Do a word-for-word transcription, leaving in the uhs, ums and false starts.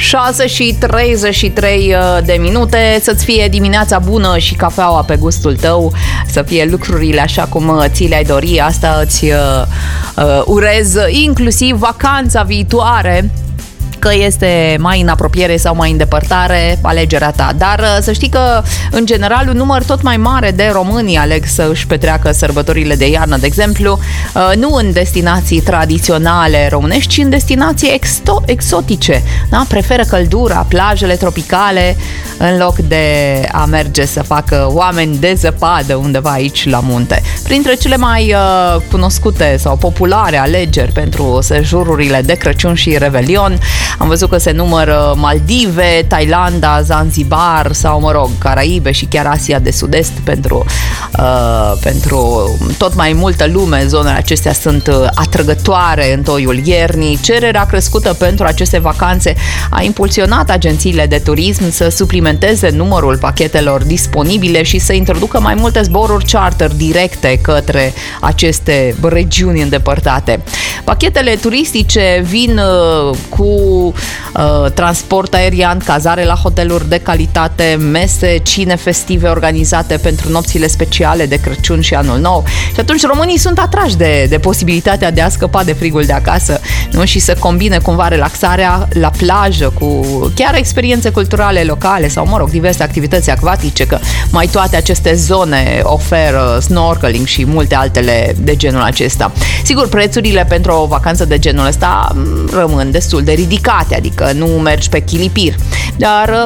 șase și treizeci și trei de minute. Să-ți fie dimineața bună și cafeaua pe gustul tău, să fie lucrurile așa cum ți le-ai dori. Asta îți uh, uh, urez, inclusiv vacanța viitoare, că este mai în apropiere sau mai în depărtare, alegerea ta. Dar să știi că, în general, un număr tot mai mare de români aleg să își petreacă sărbătorile de iarnă, de exemplu, nu în destinații tradiționale românești, ci în destinații exo- exotice. Da? Preferă căldura, plajele tropicale, în loc de a merge să facă oameni de zăpadă undeva aici la munte. Printre cele mai uh, cunoscute sau populare alegeri pentru sejururile de Crăciun și Revelion, am văzut că se numără Maldive, Thailanda, Zanzibar sau, mă rog, Caraibe și chiar Asia de Sud-Est pentru, uh, pentru tot mai multă lume. Zonele acestea sunt atrăgătoare în toiul iernii. Cererea crescută pentru aceste vacanțe a impulsionat agențiile de turism să suplimenteze numărul pachetelor disponibile și să introducă mai multe zboruri charter directe către aceste regiuni îndepărtate. Pachetele turistice vin uh, cu uh, transport aerian, cazare la hoteluri de calitate, mese, cine festive organizate pentru nopțile speciale de Crăciun și Anul Nou. Și atunci românii sunt atrași de, de posibilitatea de a scăpa de frigul de acasă, nu? Și să combine cumva relaxarea la plajă cu chiar experiențe culturale locale sau, mă rog, diverse activități acvatice, că mai toate aceste zone oferă snorkeling și multe altele de genul acesta. Sigur, prețurile pentru o vacanță de genul ăsta rămân destul de ridicate, adică nu mergi pe chilipir, dar